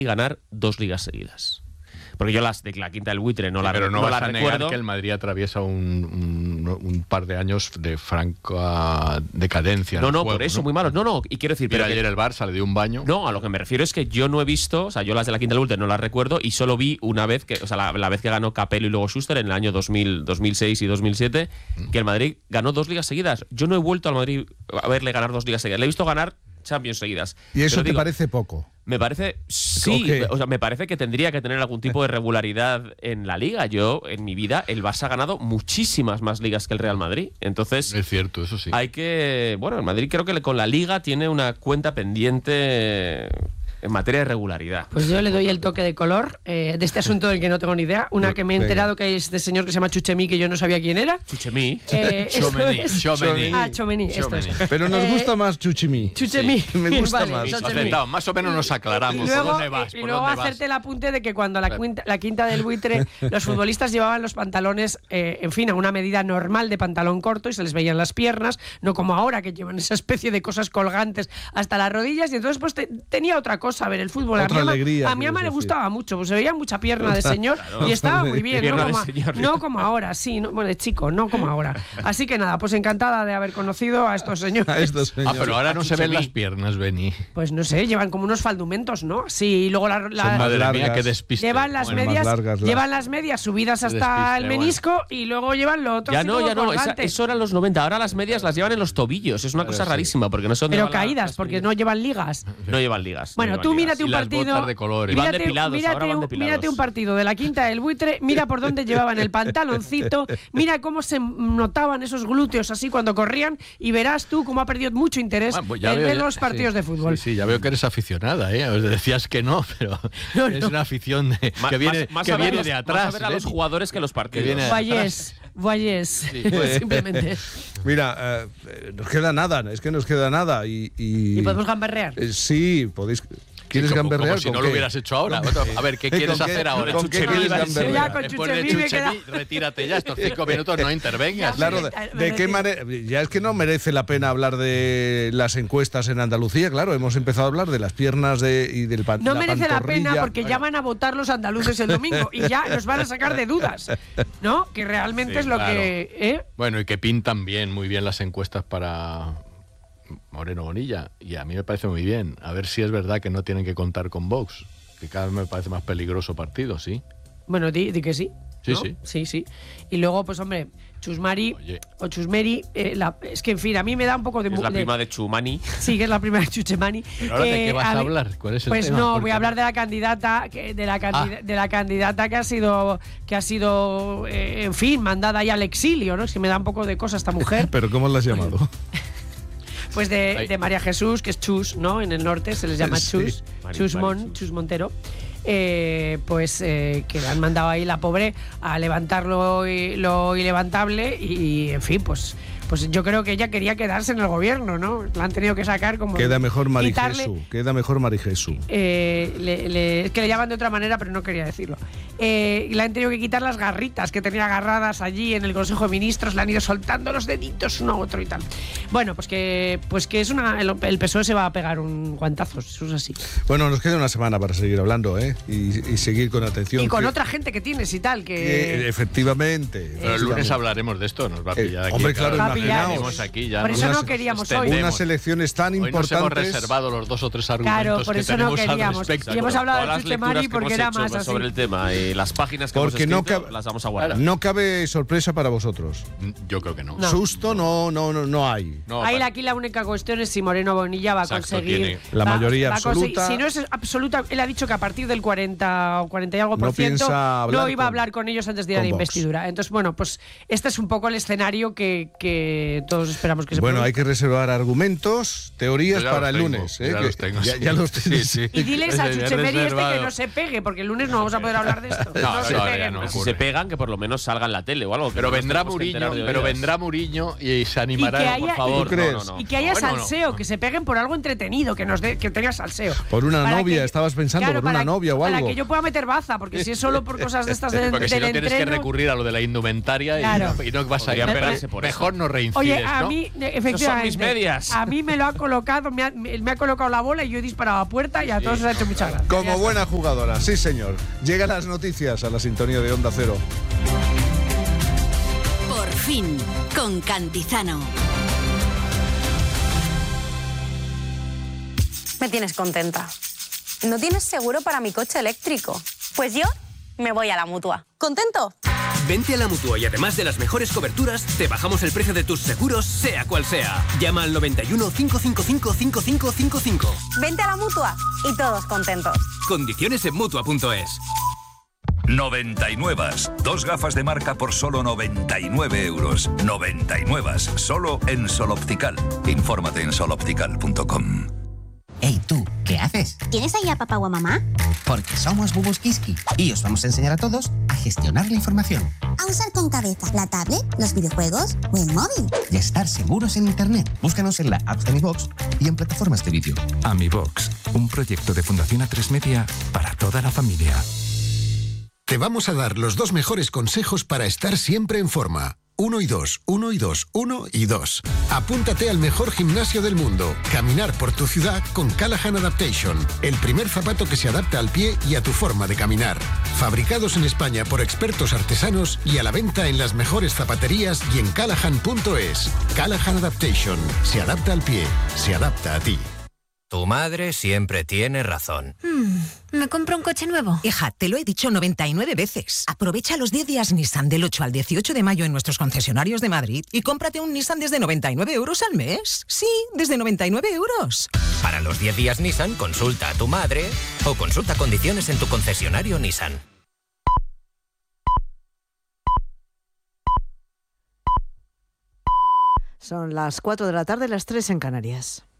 ganar 2 ligas seguidas. Porque yo las de la quinta del buitre no la recuerdo. Pero no vas a negar que el Madrid atraviesa un par de años de franca decadencia. No, por eso, muy malos. No, y quiero decir... Pero ayer el Barça le dio un baño. No, a lo que me refiero es que yo no he visto, o sea, yo las de la quinta del buitre no las recuerdo y solo vi una vez, la vez que ganó Capello y luego Schuster en el año 2006 y 2007, que el Madrid ganó 2 ligas seguidas. Yo no he vuelto al Madrid a verle ganar 2 ligas seguidas. Le he visto ganar Champions seguidas. ¿Y eso te parece poco? Me parece, sí, o sea, me parece que tendría que tener algún tipo de regularidad en la liga. Yo, en mi vida, el Barça ha ganado muchísimas más ligas que el Real Madrid. Entonces, es cierto, eso sí. El Madrid creo que con la liga tiene una cuenta pendiente en materia de regularidad. Pues yo le doy el toque de color de este asunto del que no tengo ni idea. Una que me he enterado que es de señor que se llama Tchouaméni, que yo no sabía quién era. Tchouaméni. Tchouaméni, esto es. Pero nos gusta más Tchouaméni. Tchouaméni. Me gusta vale, más. Acertado, más o menos nos aclaramos. Luego, ¿Por dónde vas? y luego hacerte el apunte de que cuando la quinta del buitre, los futbolistas llevaban los pantalones, en fin, a una medida normal de pantalón corto y se les veían las piernas, no como ahora que llevan esa especie de cosas colgantes hasta las rodillas. Y entonces pues tenía otra cosa a ver el fútbol. A mi ama le gustaba mucho, pues se veía mucha pierna de señor y estaba muy bien, no como ahora, sí, bueno, de chico, no como ahora. Así que nada, pues encantada de haber conocido a estos señores. Pero ahora no se ven las piernas, Beni. Pues no sé, llevan como unos faldumentos, ¿no? Sí, y luego madre mía, qué despiste. Llevan las medias subidas hasta el menisco y luego llevan lo otro. Ya no, eso eran los 90. Ahora las medias las llevan en los tobillos. Es una cosa rarísima porque no son. Pero caídas, porque no llevan ligas. No llevan ligas. Bueno, tú mírate un partido. Mírate un partido de la quinta del buitre, mira por dónde llevaban el pantaloncito, mira cómo se notaban esos glúteos así cuando corrían y verás tú cómo ha perdido mucho interés en los partidos de fútbol. Sí, ya veo que eres aficionada, ¿eh? Os decías que no, pero es una afición que viene de atrás. Más a ver a los jugadores que los partidos. Vayes, simplemente. Mira, nos queda nada, es que nos queda nada. ¿Y podemos gamberrear? Sí, podéis. ¿Quieres gamberrear? Como si no lo hubieras hecho ahora. A ver, ¿qué quieres hacer ahora? ¿Con qué quieres gamberrear? Retírate ya, estos 5 minutos no intervengas. Claro, ¿de qué manera? Ya es que no merece la pena hablar de las encuestas en Andalucía, claro, hemos empezado a hablar de las piernas y del No merece la pena porque ya van a votar los andaluces el domingo y ya nos van a sacar de dudas, ¿no? Que realmente es lo que... Bueno, y que pintan muy bien las encuestas para Moreno Bonilla, y a mí me parece muy bien. A ver si es verdad que no tienen que contar con Vox, que cada vez me parece más peligroso partido, ¿sí? Bueno, di que sí. Sí, ¿no? Sí. Y luego, pues hombre, Chusmari o Chusmeri, es que en fin, a mí me da un poco de... Es la prima de Chumani. Sí, que es la prima de Chuchemani. ¿Pero ahora de qué vas a hablar? ¿Cuál es el tema? Pues no, voy a hablar de la candidata, de la candidata que ha sido, en fin, mandada ahí al exilio, ¿no? Es que me da un poco de cosa esta mujer. ¿Pero cómo la has llamado? Pues de María Jesús, que es Chus, ¿no? En el norte se les llama Chus, Chus Montero. Que le han mandado ahí la pobre a levantar lo ilevantable y en fin, pues yo creo que ella quería quedarse en el gobierno, ¿no? La han tenido que sacar como... Queda mejor Mari Jesús. Es que le llaman de otra manera, pero no quería decirlo. Le han tenido que quitar las garritas que tenía agarradas allí en el Consejo de Ministros, le han ido soltando los deditos uno a otro y tal. Bueno, pues que es el PSOE se va a pegar un guantazo, eso es así. Bueno, nos queda una semana para seguir hablando, ¿eh? Y seguir con atención. Y con otra gente que tienes y tal, que... Efectivamente. Pero el lunes hablaremos de esto, nos va a pillar aquí. Hombre, claro, imaginaos. Aquí ya por eso no queríamos hoy. Unas elecciones tan importantes. Hoy nos hemos reservado los 2 o 3 argumentos. Claro, por eso no queríamos. Y hemos hablado de Chuchemari porque era más así. Sobre el tema y las páginas que hemos escrito, las vamos a guardar. No cabe sorpresa para vosotros. Yo creo que no. Susto no hay. Aquí la única cuestión es si Moreno Bonilla va a conseguir la mayoría absoluta. Si no es absoluta, él ha dicho que a partir del 40 o 40 y algo por ciento no iba a hablar con ellos antes de ir a la investidura. Entonces, bueno, pues este es un poco el escenario que todos esperamos que se produzca. Bueno, hay que reservar argumentos, teorías para el lunes. Ya los tengo. Ya los tienes. Sí. Y diles a Chuchemeri que no se pegue, porque el lunes no vamos a poder hablar de esto. esto. No, se no, peguen. ya no. Si se pegan, que por lo menos salga en la tele o algo. que Pero no nos vendrá tenemos que Mourinho, enterar de pero oídas. vendrá Mourinho y se animará, Y que haya- por favor. ¿Tú crees? No. Y que haya Bueno, salseo, que se peguen por algo entretenido, que tenga salseo. Por una Para novia, que- estabas pensando, por una para- novia o algo. Para que yo pueda meter baza, porque si es solo por cosas de estas Porque si del no tienes que entreno- recurrir a lo de la indumentaria Claro. y no vas a Podrían ir. pegarse por eso. Mejor no reincides, Oye, a ¿no? mí, efectivamente, son mis medias. a mí me lo ha colocado, me ha colocado la bola y yo he disparado a puerta y a todos os ha hecho mucha gracia. Ya Como está. buena jugadora, sí señor. Llegan las noticias a la sintonía de Onda Cero. Por fin, con Cantizano. Me tienes contenta. ¿No tienes seguro para mi coche eléctrico? Pues yo me voy a la Mutua. ¿Contento? Vente a la Mutua y además de las mejores coberturas, te bajamos el precio de tus seguros, sea cual sea. Llama al 91 555 5555. Vente a la Mutua y todos contentos. Condiciones en Mutua.es. 99. Dos gafas de marca por solo 99 euros. 99. Solo en Sol Optical. Infórmate en soloptical.com. Hey, tú, ¿qué haces? ¿Tienes ahí a papá o a mamá? Porque somos Bubus Kiski y os vamos a enseñar a todos a gestionar la información A usar con cabeza la tablet, los videojuegos o el móvil. y a estar seguros en Internet. Búscanos en la app de Mi Box y en plataformas de vídeo. AmiBox, un proyecto de Fundación A3 Media para toda la familia. Te vamos a dar los dos mejores consejos para estar siempre en forma. 1 y 2, 1 y 2, 1 y 2. Apúntate al mejor gimnasio del mundo. Caminar por tu ciudad con Callahan Adaptation. El primer zapato que se adapta al pie y a tu forma de caminar. Fabricados en España por expertos artesanos y a la venta en las mejores zapaterías y en callahan.es. Callahan Adaptation. Se adapta al pie. Se adapta a ti. Tu madre siempre tiene razón. ¿Me compro un coche nuevo? Hija, te lo he dicho 99 veces. Aprovecha los 10 días Nissan del 8 al 18 de mayo en nuestros concesionarios de Madrid y cómprate un Nissan desde 99 euros al mes. Sí, desde 99 euros. Para los 10 días Nissan, consulta a tu madre o consulta condiciones en tu concesionario Nissan. Son las 4 de la tarde, las 3 en Canarias.